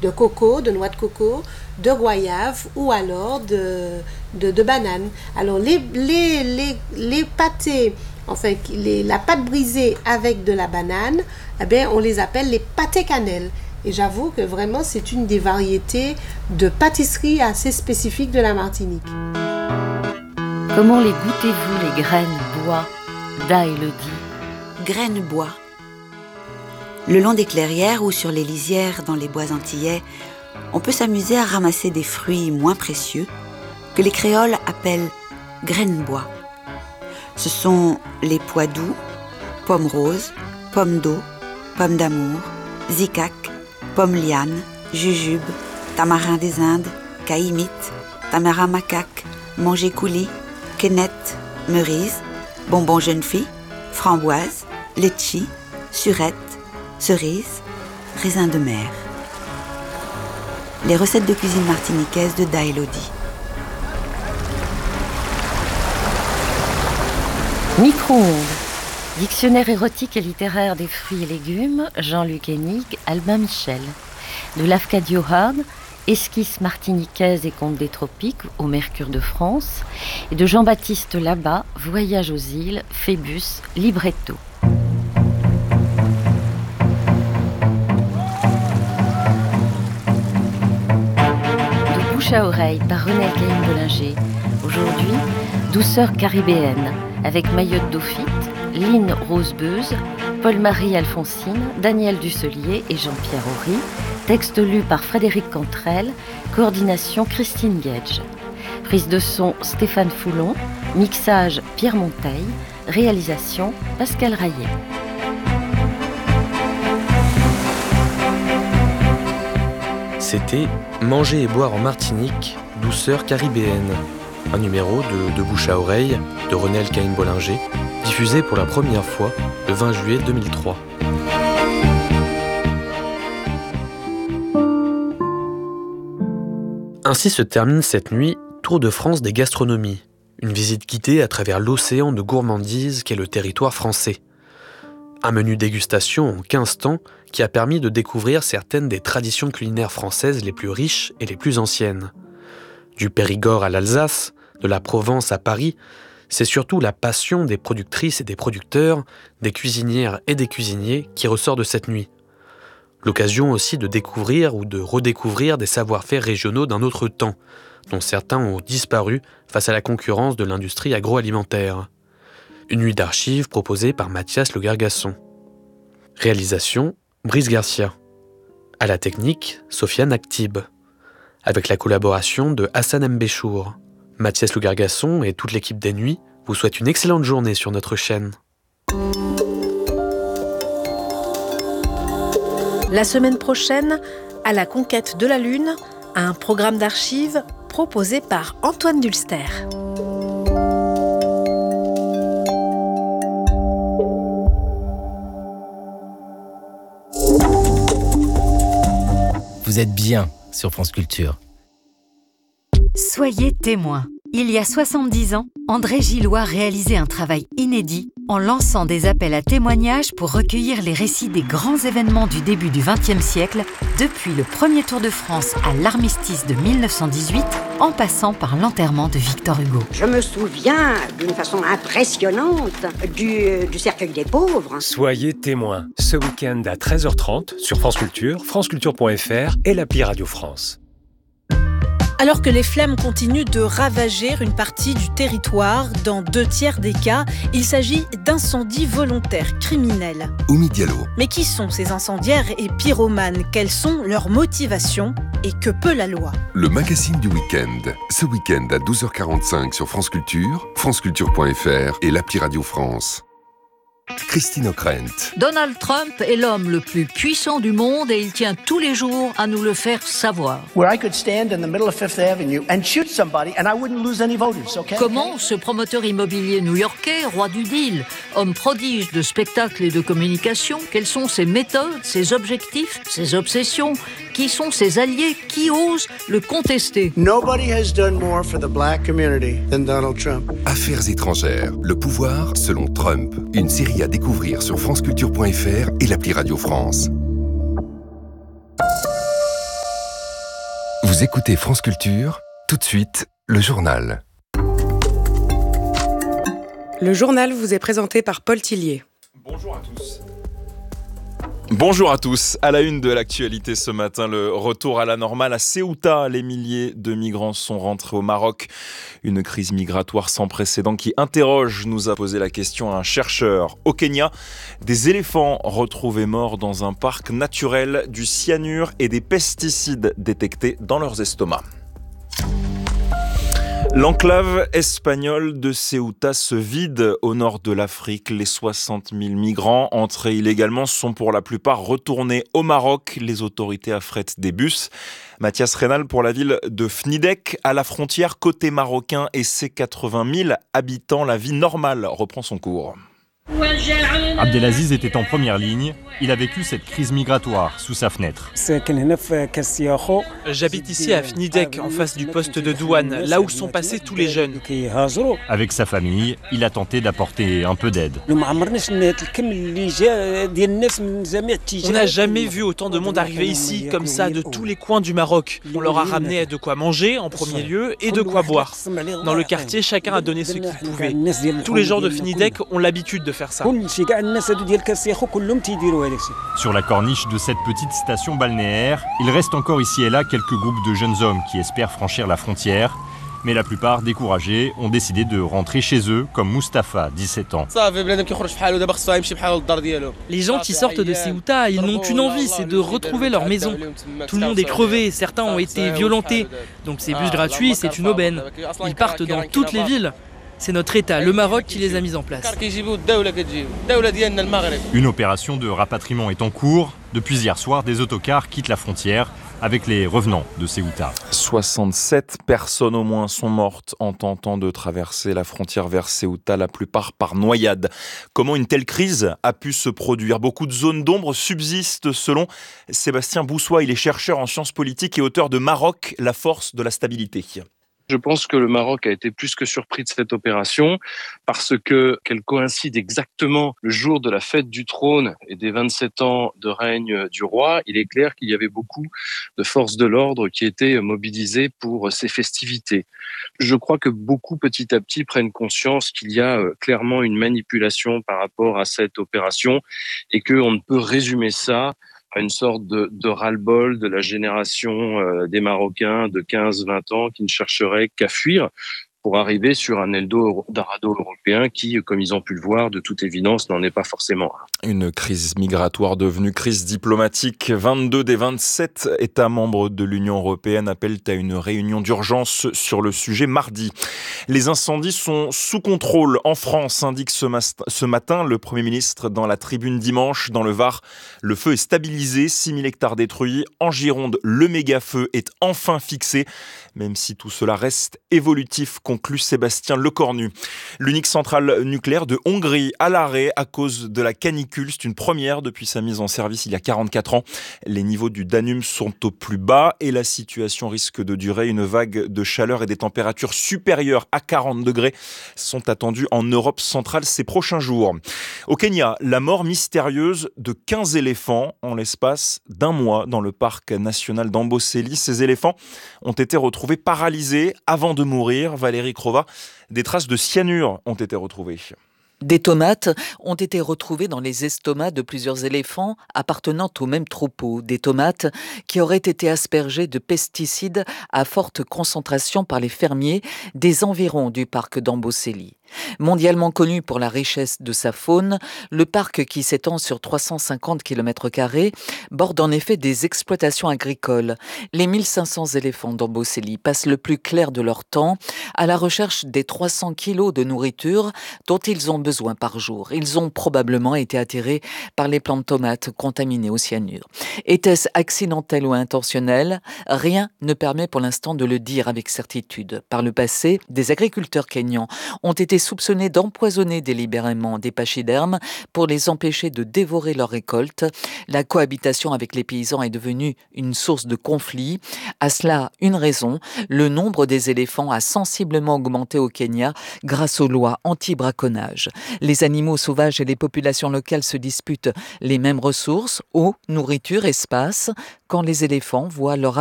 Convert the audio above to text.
coco, de noix de coco, de goyave ou alors de banane. Alors les pâtés, enfin la pâte brisée avec de la banane, eh bien, on les appelle les pâtés cannelle. Et j'avoue que vraiment c'est une des variétés de pâtisserie assez spécifiques de la Martinique. Comment les goûtez-vous, les graines bois d'Élodie? Graines bois. Le long des clairières ou sur les lisières dans les bois antillais, on peut s'amuser à ramasser des fruits moins précieux que les créoles appellent graines bois. Ce sont les pois doux, pommes roses, pommes d'eau, pommes d'amour, zicac, pommes lianes, jujubes, tamarin des Indes, caïmite, tamarin macaque, manger coulis, quenette, merise, bonbons jeune fille, framboise, litchi, surette, cerise, raisin de mer. Les recettes de cuisine martiniquaise de Élodie. Micro-ondes. Dictionnaire érotique et littéraire des fruits et légumes, Jean-Luc Hennig, Albin Michel. De Lafcadio Hard, Esquisses martiniquaises et contes des tropiques au Mercure de France. Et de Jean-Baptiste Labat, Voyage aux îles, Phébus, libretto. De bouche à oreille par Renelle Caïn-Bollinger. Aujourd'hui, douceur caribéenne avec Mayotte Dauphite, Lynn Rosebeuse, Paul-Marie Alphonsine, Daniel Dusselier et Jean-Pierre Horry. Texte lu par Frédéric Cantrel, coordination Christine Gage. Prise de son Stéphane Foulon, mixage Pierre Monteil, réalisation Pascal Rayet. C'était Manger et boire en Martinique, douceur caribéenne. Un numéro de bouche à oreille de Renelle Caïn-Bollinger, diffusé pour la première fois le 20 juillet 2003. Ainsi se termine cette nuit Tour de France des gastronomies, une visite guidée à travers l'océan de gourmandise qu'est le territoire français. Un menu dégustation en 15 temps qui a permis de découvrir certaines des traditions culinaires françaises les plus riches et les plus anciennes. Du Périgord à l'Alsace, de la Provence à Paris, c'est surtout la passion des productrices et des producteurs, des cuisinières et des cuisiniers qui ressort de cette nuit. L'occasion aussi de découvrir ou de redécouvrir des savoir-faire régionaux d'un autre temps, dont certains ont disparu face à la concurrence de l'industrie agroalimentaire. Une nuit d'archives proposée par Mathias Le Gargasson. Réalisation, Brice Garcia. À la technique, Sofiane Aktib. Avec la collaboration de Hassan Mbéchour. Mathias Le Gargasson et toute l'équipe des Nuits vous souhaitent une excellente journée sur notre chaîne. La semaine prochaine, à la conquête de la Lune, un programme d'archives proposé par Antoine Dulster. Vous êtes bien sur France Culture. Soyez témoins. Il y a 70 ans, André Gillois réalisait un travail inédit en lançant des appels à témoignages pour recueillir les récits des grands événements du début du XXe siècle, depuis le premier Tour de France à l'armistice de 1918, en passant par l'enterrement de Victor Hugo. Je me souviens d'une façon impressionnante du cercueil des pauvres. Soyez témoins, ce week-end à 13h30 sur France Culture, franceculture.fr et l'appli Radio France. Alors que les flammes continuent de ravager une partie du territoire, dans 2/3 des cas, il s'agit d'incendies volontaires criminels. Oumi Diallo. Mais qui sont ces incendiaires et pyromanes? Quelles sont leurs motivations? Et que peut la loi? Le magazine du week-end. Ce week-end à 12h45 sur France Culture, franceculture.fr et l'appli Radio France. Christine O'Krent. Donald Trump est l'homme le plus puissant du monde et il tient tous les jours à nous le faire savoir. Comment ce promoteur immobilier new-yorkais, roi du deal, homme prodige de spectacle et de communication, quelles sont ses méthodes, ses objectifs, ses obsessions? Qui sont ses alliés? Qui ose le contester? Nobody has done more for the black community than Donald Trump. Affaires étrangères, le pouvoir selon Trump. Une série à découvrir sur franceculture.fr et l'appli Radio France. Vous écoutez France Culture, tout de suite, le journal. Le journal vous est présenté par Paul Tillier. Bonjour à tous. Bonjour à tous. À la une de l'actualité ce matin, le retour à la normale à Ceuta. Les milliers de migrants sont rentrés au Maroc. Une crise migratoire sans précédent qui interroge, nous a posé la question à un chercheur. Au Kenya, des éléphants retrouvés morts dans un parc naturel, du cyanure et des pesticides détectés dans leurs estomacs. L'enclave espagnole de Ceuta se vide au nord de l'Afrique. Les 60 000 migrants entrés illégalement sont pour la plupart retournés au Maroc. Les autorités affrètent des bus. Mathias Reynal pour la ville de Fnidek, à la frontière côté marocain et ses 80 000 habitants. La vie normale reprend son cours. Abdelaziz était en première ligne. Il a vécu cette crise migratoire sous sa fenêtre. J'habite ici à Fnidek, en face du poste de douane, là où sont passés tous les jeunes. Avec sa famille, il a tenté d'apporter un peu d'aide. On n'a jamais vu autant de monde arriver ici, comme ça, de tous les coins du Maroc. On leur a ramené de quoi manger, en premier lieu, et de quoi boire. Dans le quartier, chacun a donné ce qu'il pouvait. Tous les gens de Fnidek ont l'habitude de faire ça. Sur la corniche de cette petite station balnéaire, il reste encore ici et là quelques groupes de jeunes hommes qui espèrent franchir la frontière. Mais la plupart, découragés, ont décidé de rentrer chez eux, comme Mustapha, 17 ans. Les gens qui sortent de Ceuta, ils n'ont qu'une envie, c'est de retrouver leur maison. Tout le monde est crevé, certains ont été violentés. Donc ces bus gratuits, c'est une aubaine. Ils partent dans toutes les villes. C'est notre État, le Maroc, qui les a mis en place. Une opération de rapatriement est en cours. Depuis hier soir, des autocars quittent la frontière avec les revenants de Ceuta. 67 personnes au moins sont mortes en tentant de traverser la frontière vers Ceuta, la plupart par noyade. Comment une telle crise a pu se produire ? Beaucoup de zones d'ombre subsistent selon Sébastien Boussois. Il est chercheur en sciences politiques et auteur de Maroc, la force de la stabilité. Je pense que le Maroc a été plus que surpris de cette opération parce qu'elle coïncide exactement le jour de la fête du trône et des 27 ans de règne du roi. Il est clair qu'il y avait beaucoup de forces de l'ordre qui étaient mobilisées pour ces festivités. Je crois que beaucoup petit à petit prennent conscience qu'il y a clairement une manipulation par rapport à cette opération et qu'on ne peut résumer ça à une sorte de ras-le-bol de la génération des Marocains de 15-20 ans qui ne chercheraient qu'à fuir pour arriver sur un Eldorado européen qui, comme ils ont pu le voir, de toute évidence, n'en est pas forcément un. Une crise migratoire devenue crise diplomatique. 22 des 27 États membres de l'Union européenne appellent à une réunion d'urgence sur le sujet mardi. Les incendies sont sous contrôle en France, indique ce matin le Premier ministre dans la Tribune dimanche. Dans le Var, le feu est stabilisé, 6000 hectares détruits. En Gironde, le méga-feu est enfin fixé, même si tout cela reste évolutif, conclut Sébastien Lecornu. L'unique centrale nucléaire de Hongrie à l'arrêt à cause de la canicule. C'est une première depuis sa mise en service il y a 44 ans. Les niveaux du Danube sont au plus bas et la situation risque de durer. Une vague de chaleur et des températures supérieures à 40 degrés sont attendues en Europe centrale ces prochains jours. Au Kenya, la mort mystérieuse de 15 éléphants en l'espace d'un mois dans le parc national d'Amboseli. Ces éléphants ont été retrouvés paralysés avant de mourir. Valérie Crova, des traces de cyanure ont été retrouvées. Des tomates ont été retrouvées dans les estomacs de plusieurs éléphants appartenant au même troupeau. Des tomates qui auraient été aspergées de pesticides à forte concentration par les fermiers des environs du parc d'Amboseli. Mondialement connu pour la richesse de sa faune, le parc qui s'étend sur 350 km² borde en effet des exploitations agricoles. Les 1500 éléphants d'Amboseli passent le plus clair de leur temps à la recherche des 300 kilos de nourriture dont ils ont besoin par jour. Ils ont probablement été attirés par les plants de tomates contaminées au cyanure. Était-ce accidentel ou intentionnel ? Rien ne permet pour l'instant de le dire avec certitude. Par le passé, des agriculteurs kenyans ont été soupçonnés d'empoisonner délibérément des pachydermes pour les empêcher de dévorer leurs récoltes. La cohabitation avec les paysans est devenue une source de conflit. À cela, une raison, le nombre des éléphants a sensiblement augmenté au Kenya grâce aux lois anti-braconnage. Les animaux sauvages et les populations locales se disputent les mêmes ressources, eau, nourriture, espace. Quand les éléphants voient leur